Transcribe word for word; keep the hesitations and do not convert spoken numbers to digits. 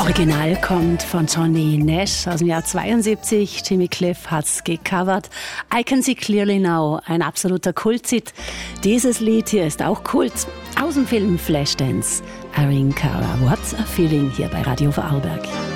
Original kommt von Johnny Nash aus dem Jahr zweiundsiebzig. Jimmy Cliff hat's gecovert. I Can See Clearly Now, ein absoluter Kulthit. Dieses Lied hier ist auch Kult aus dem Film Flashdance. Irene Cara, What's a Feeling hier bei Radio Vorarlberg.